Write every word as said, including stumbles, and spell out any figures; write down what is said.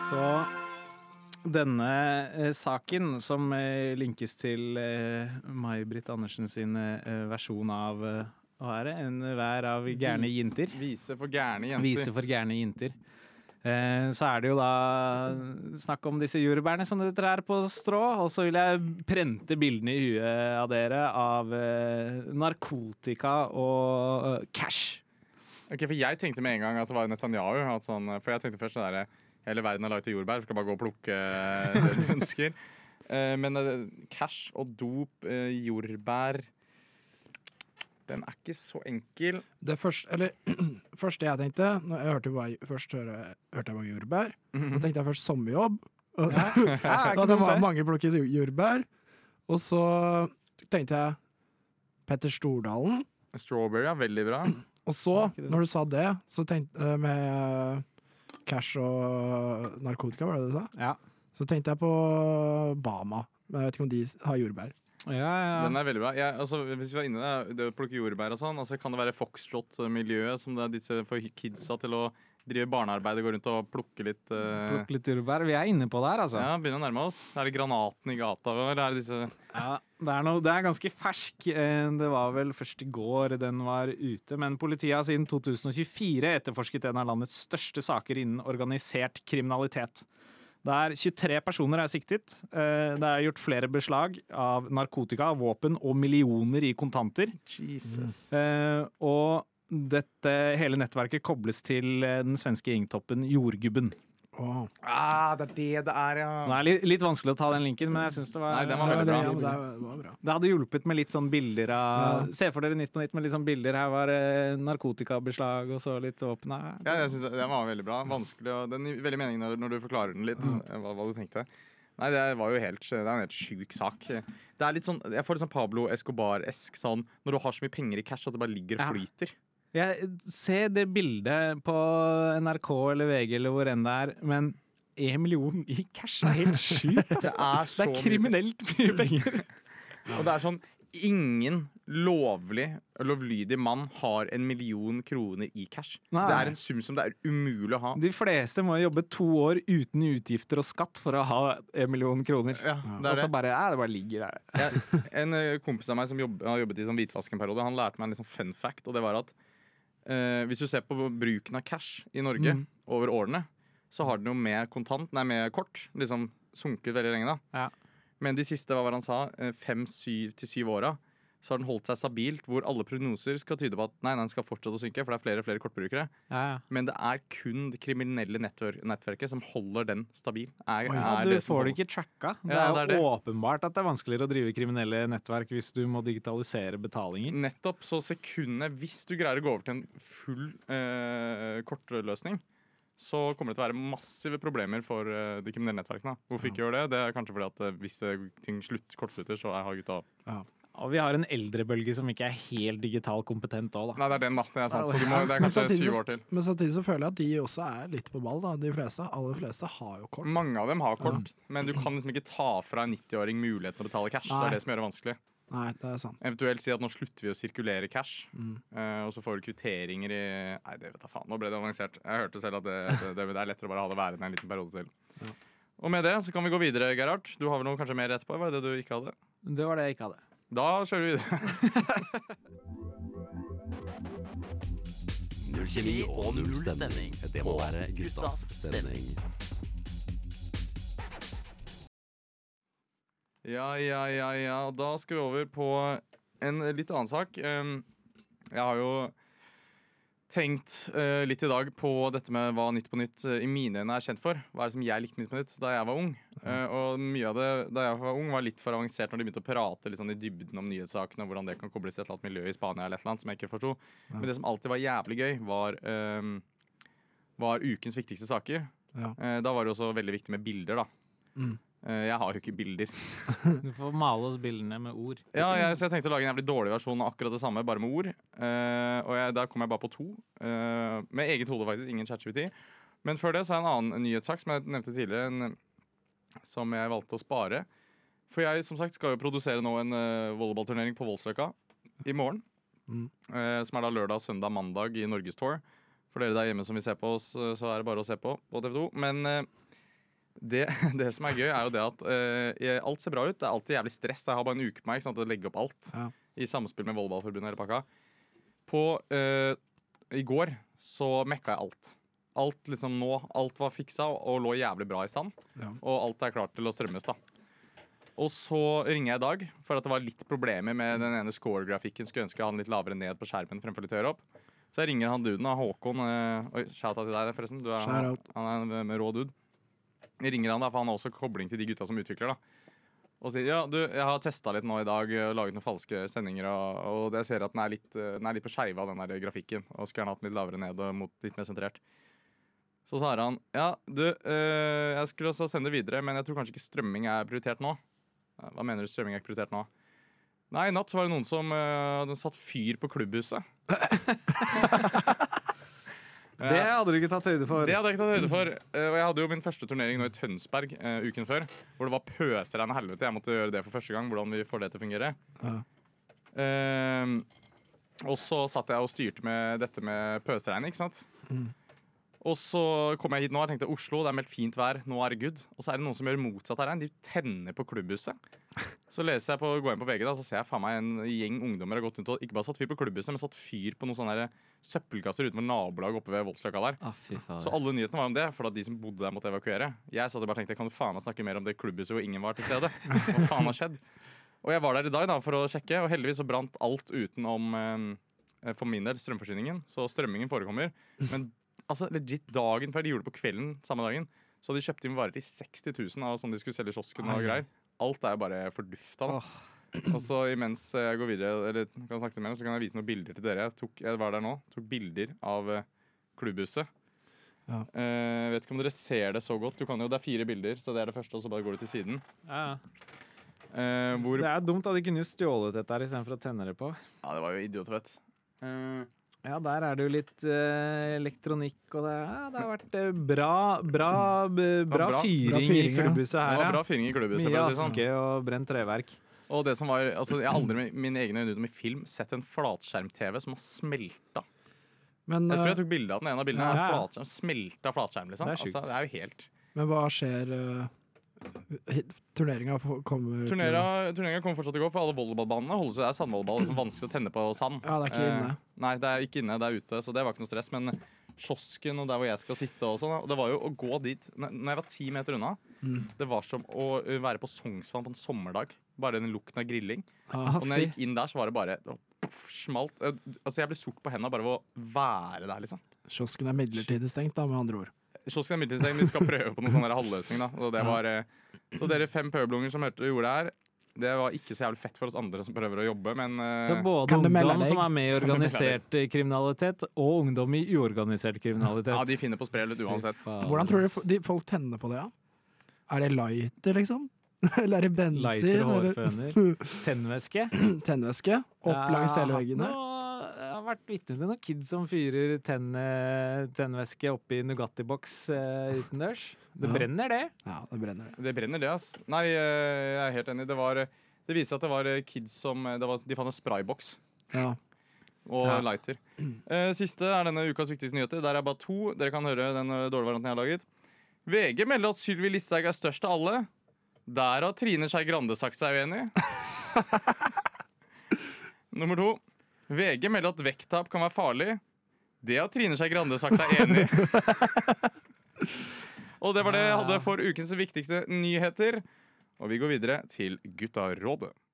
Så denne eh, saken som eh, linkes til eh, May-Britt Andersen sin eh, versjon av eh, hva er det? En hver av gærne jinter. Vise for gærne jenter. Vise for gærne jinter. Eh, så er det jo da snakk om disse jordbærene som det trær på strå, og så vil jeg prente bildene i huet av dere av eh, narkotika og eh, cash. Ok, for jeg tenkte med en gang at det var Netanyahu. At sånn, for jeg tenkte først det der, hele verden er laget til jordbær, skal bare gå og plukke det du ønsker. Eh, men eh, cash og dop, eh, jordbær, den er ikke så enkel. Det første, eller, første jeg tenkte, når jeg hørte hva, først hørte, hørte jeg var jordbær, Mm-hmm. da tenkte jeg først sommerjobb. Og, Ja, ikke og det dumt var det. mange plukker jordbær. Og så tenkte jeg Petter Stordalen. Strawberry er veldig bra. Og så, Ja, ikke dumt. når du sa det, så tenkte jeg med cash og narkotika, var det det du sa? Ja. Så tenkte jeg på Bama. Men jeg vet ikke om de har jordbær. Ja, ja. Den er veldig bra. Jeg, altså, hvis vi var inne i det, det å plukke jordbær og sånn, altså, kan det være foxtrot-miljøet som det er disse for kidsa til å drive barnearbeid og gå rundt og plukke litt uh, Plukke litt jordbær. Vi er inne på det her, altså. Ja, begynner å nærme oss. Er det granaten i gata, eller er det disse Ja, det er, noe, det er ganske fersk. Eh, Det var vel først i går den var ute, men politiet har siden to tusen og tjuefire etterforsket en av landets største saker innen organisert kriminalitet. Der tjuetre personer er siktet. Eh, Det er gjort flere beslag av narkotika, våpen og millioner i kontanter. Jesus. Eh, Og dette hele nettverket kobles til eh, den svenske gjengtoppen Jordgubben. Åh. Ah, det er det det er, ja. Det er litt, litt vanskelig å ta den linken, men jeg synes det var Nei, den var Det, veldig det, bra. ja, men det, det var bra. Det hadde hjulpet med litt sånn bilder av Ja. Se for dere Nytt på Nytt med litt sånn bilder. Her var eh, narkotikabeslag og så litt våpen. Nei, Ja, jeg synes Den var veldig bra. Vanskelig, og den gir veldig mening når, når du forklarer den litt. eh, Hva, hva du tenkte. Nei, det var jo helt, det er en helt sjuk sak. Det er litt sånn, Jeg får litt sånn Pablo Escobar-esk sånn når du har så mye penger i cash at det bare ligger og Ja. flyter. Jeg ser det bildet på N R K eller V G eller hvor enn det er, men en million i cash er helt sjukt. Det Altså. er Det så er kriminelt mye penger. mye. Og det er sånn ingen lovlig, lovlydig mann har en million kroner i cash. Nei. Det er en sum som det er umulig å ha. De fleste må jobbe to år uten utgifter og skatt for å ha en million kroner. Ja, det Og er så det. bare, ja, det bare ligger der. Jeg, en eh, kompis av meg som jobb, har jobbet i sånn hvitvask en periode, han lærte meg en liksom fun fact, og det var at eh, hvis du ser på bruken av cash i Norge Mm. over årene, så har den jo med kontant, nei, med kort, liksom sunket veldig lenge da. Ja. Men de siste, hva var det han sa, eh, fem, syv til syv åra, så har den holdt seg stabilt, hvor alle prognoser skal tyde på at nei, nei, den skal fortsette å synke, for det er flere og flere kortbrukere. Ja, ja. Men det er kun det kriminelle nettver- nettverket som holder den stabil. Er, Ja, er du det som får det holder- ikke tracka. Det Ja, er det er jo det. åpenbart at det er vanskeligere å drive kriminelle nettverk hvis du må digitalisere betalinger. Nettopp, så sekundet, hvis du greier å gå over til en full eh, kortløsning, så kommer det til å være massive problemer for eh, de kriminelle nettverkene. Hvorfor ikke gjøre det? Det er kanskje fordi at eh, hvis det, ting slutt, kortslutter, så er, har gutta Ja. Og vi har en eldrebølge som ikke er helt digital kompetent òg, da. Nei, det er den, da. Det er sant. Så du må, det er Men kanskje samtidig så- tyve år til. Men samtidig så føler jeg at de også er litt på ball, da. De fleste, aller fleste har jo kort. Mange av dem har kort, men du kan liksom ikke ta fra en nitti-åring muligheten til å betale cash. Det Nei. er det som gjør det vanskelig. Nei, det er sant. Eventuelt si at nå slutter vi å sirkulere cash, Mm. eh, og så får du kvitteringer i Nei, det vet jeg faen. Nå ble det avansert. Jeg hørte selv at det, det, det, det er lettere å bare ha det værende en liten periode til. Ja. Og med det så kan vi gå videre, Gerhard. Du har vel noe kanskje mer etterpå? Var det det du ikke hadde? Det var det jeg ikke hadde. Da kjører vi videre. Null kjemi og null stemning. Det må være guttas stemning. Ja, ja, ja, ja. Og da skal vi over på en litt annen sak. Um, Jeg har jo tenkt eh, litt i dag på dette med hva Nytt på Nytt eh, i mine øyne er kjent for. Hva er det som jeg likte Nytt på Nytt da jeg var ung? Eh, og mye av det da jeg var ung var litt for avansert når de begynte å prate litt sånn i dybden om nyhetssakene, og hvordan det kan kobles til et eller annet miljø i Spania eller et eller annet som jeg ikke forsto. Men det som alltid var jævlig gøy, var, eh, var ukens viktigste saker. Ja. Eh, da var det også veldig viktig med bilder, da. Mm. Eh, jeg har jo ikke bilder. Du får male oss bildene med ord. Ja, jeg, så jeg tenkte å lage en jævlig dårlig versjon av akkurat det samme, bare med ord. Eh, og jeg, der kom jeg bare på to. eh, med eget hode, faktisk. Ingen ChatGPT. Men før det så er en annen nyhetssak som jeg nevnte tidligere, en, som jeg valgte å spare. For jeg som sagt skal jo produsere nå en uh, volleyballturnering på Voldsløkka i morgen. Mm. eh, som er da lørdag, søndag, mandag i Norgestour. For dere der hjemme som vil se på oss, eh, så er det bare å se på på T V to. Men eh, Det, det som er gøy, er jo det at eh, jeg- alt ser bra ut. Det er alltid jævlig stress. Jeg har bare en uke på meg ikke sant, til å legge opp alt. Ja. I samspill med Volleyballforbundet hele pakka. På eh, I går så mekka jeg alt. Alt liksom nå, alt var fiksa og lå jævlig bra i stand. Ja. Og alt er klart til å strømmes, da. Og så ringer jeg i dag, for at det var litt problemer med den ene score-grafikken. Skulle ønske jeg hadde den litt lavere ned på skjermen fremfor litt høyere opp. Så jeg ringer han duden, da, Håkon. Eh, oi, shout-out til deg, forresten. Du er, Shout out. han er en med rå dude. Jeg ringer han da, for han har også kobling til de gutta som utvikler, da. Og sier ja, du, jeg har testa litt nå i dag og laget noen falske sendinger. Og, og jeg ser at den er litt, den er litt på skeive av den der grafikken. Og skulle gjerne hatt den litt lavere ned og mot, litt mer sentrert. Så sa han ja, du, øh, jeg skulle også sende videre, men jeg tror kanskje ikke strømming er prioritert nå. Ja, hva mener du strømming er ikke prioritert nå? Nei, i natt så var det noen som øh, hadde satt fyr på klubbhuset. Det hadde du ikke tatt høyde for. Det hadde jeg ikke tatt høyde for. Uh, og jeg hadde jo min første turnering nå i Tønsberg uh, uken før. Hvor det var pøsregn av helvete. Jeg måtte gjøre det for første gang. Hvordan vi får det til å fungere. Ja. Uh, og så satt jeg og styrte med dette med pøsregn, ikke sant? Mm. Og så kom jeg hit nå og tenkte Oslo, det er meldt fint vær. Nå er det good. Og så er det noen som gjør motsatt av regn. De tenner på klubbhuset. Så leser jeg på, går inn på V G, da, så ser jeg faen meg en gjeng ungdommer har gått rundt og ikke bare satt fyr på klubbhuset, men satt fyr på noen sånne der søppelkasser utenfor nabolag oppe ved Voldsløkka der. Ah, fy faen. Så alle nyhetene var om det, for at de som bodde der måtte evakuere. Jeg satt og bare tenkte, kan du faen meg snakke mer om det klubbhuset hvor ingen var til stede? Hva faen har skjedd? Og jeg var der i dag da, for å sjekke, og heldigvis så brant alt utenom eh, for min del strømforsyningen. Så strømmingen forekommer. Men altså legit dagen før de gjorde det på kvelden samme dagen, så hadde de kjøpt inn varer til seksti tusen av sånn de skulle selge i kiosken og greier. Alt er jo bare fordufta da. Og så imens jeg går videre, eller kan snakke med dem, så kan jeg vise noen bilder til dere. Jeg, tok, jeg var der nå, tok bilder av uh, klubbhuset. Ja. Uh, vet ikke om dere ser det så godt. Du kan jo, det er fire bilder, så det er det første, og så bare går du til siden. Ja. Uh, hvor, Det er dumt at de kunne jo stjålet dette her istedenfor å tenne det på. ja, det var jo idiotfett. Uh, Ja, der er det jo litt eh, elektronikk, og det, ja, det har vært eh, bra, bra, b- bra, bra- fyring bra i fyring, ja. klubbhuset det her, var ja. bra fyring i klubbhuset, Mye for å si det sånn. aske og brent treverk. Og det som var, altså, jeg har aldri med mine egne øyne utenom i film sett en flatskjerm-T V som har smelta. Men, Jeg tror eh, jeg tok bilde av den ene av bildene. Ja, Ja, ja. flatskjerm, smelta flatskjerm, liksom. Det er sjukt. altså, det er jo helt men hva skjer uh, Turneringa får- kommer til Turneringa turneringa kommer fortsatt til å gå, for alle volleyballbanene holder seg. Det er sandvolleyball som er vanskelig å tenne på sand. Ja, det er ikke inne. Eh, nei, det er ikke inne, det er ute, så det var ikke noe stress. Men kiosken og der hvor jeg skal sitte og sånn, og det var jo å gå dit N- Når jeg var ti meter unna, Mm. det var som å uh, være på Sognsvann på en sommerdag. Bare den lukten av grilling. Ja. Og når jeg gikk inn der, så var det bare det var puff, smalt. Eh, Altså, jeg ble sort på hendene bare ved å være der, liksom. Kiosken er midlertidig stengt, da, med andre ord. Kiosken er midlertidig, vi skal prøve på noen sånn der halvløsning, da. Og det Ja. var, eh, så dere fem pøbelunger som hørte gjorde det her, det var ikke så jævlig fett for oss andre som prøver å jobbe, men eh, Så både Kan du melde ungdom deg? som er med i Kan du melde organisert eh, kriminalitet, og ungdom i uorganisert kriminalitet. ja, de finner på sprell litt uansett. Fy faen. Hvordan tror du fo- de folk tenner på det? Ja? Er det lighter, liksom? Eller er det bensin? Lighter og Eller hårføner. Tennvæske. tennvæske? Opp langs hele Ja, veggene? nå- Jeg har vært vitne til noen kids som fyrer tenne, tennvæske oppi Nugatti-boks eh, utendørs. Det Ja. brenner, det. Ja, det brenner det. Det brenner, det, ass. Nei, eh, jeg er helt enig. Det var eh, Det viser at det var eh, kids som eh, det var, De fant en sprayboks Ja. og Ja. lighter. Eh, siste er denne ukas viktigste nyheter. Der er bare to. Dere kan høre den eh, dårlige varianten jeg har laget. V G melder at Sylvi Listhaug er størst av alle. Der har Trine Skei Grande sagt seg uenig. Nummer to. V G melder at vekttap kan være farlig. Det har Trine Skei Grande sagt seg enig i. Og det var det jeg hadde for ukens viktigste nyheter. Og vi går videre til Guttarådet.